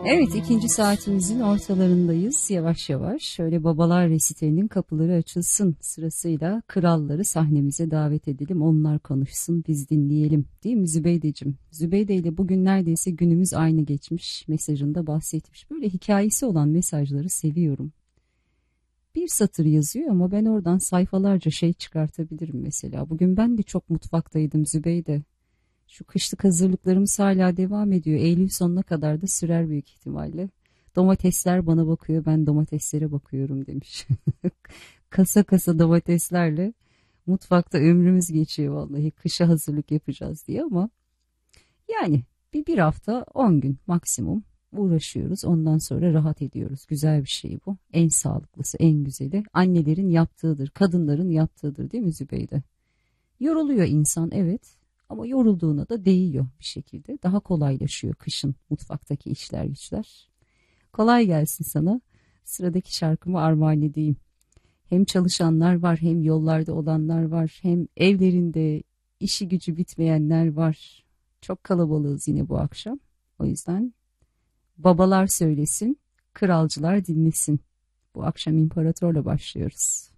Evet, ikinci saatimizin ortalarındayız. Yavaş yavaş şöyle babalar resitelinin kapıları açılsın sırasıyla kralları sahnemize davet edelim. Onlar konuşsun, biz dinleyelim. Değil mi Zübeydeciğim? Zübeyde ile bugün neredeyse günümüz aynı geçmiş, mesajında bahsetmiş. Böyle hikayesi olan mesajları seviyorum. Bir satır yazıyor ama ben oradan sayfalarca şey çıkartabilirim mesela. Bugün ben de çok mutfaktaydım Zübeyde. Şu kışlık hazırlıklarımız hala devam ediyor. Eylül sonuna kadar da sürer büyük ihtimalle. Domatesler bana bakıyor, ben domateslere bakıyorum demiş. Kasa kasa domateslerle mutfakta ömrümüz geçiyor vallahi. Kışa hazırlık yapacağız diye ama yani bir hafta 10 gün maksimum uğraşıyoruz. Ondan sonra rahat ediyoruz. Güzel bir şey bu. En sağlıklısı, en güzeli annelerin yaptığıdır, kadınların yaptığıdır değil mi Zübeyde? Yoruluyor insan evet. Ama yorulduğuna da değiyor bir şekilde. Daha kolaylaşıyor kışın mutfaktaki işler güçler. Kolay gelsin sana. Sıradaki şarkımı armağan edeyim. Hem çalışanlar var, hem yollarda olanlar var, hem evlerinde işi gücü bitmeyenler var. Çok kalabalığız yine bu akşam. O yüzden babalar söylesin, kralcılar dinlesin. Bu akşam imparatorla başlıyoruz.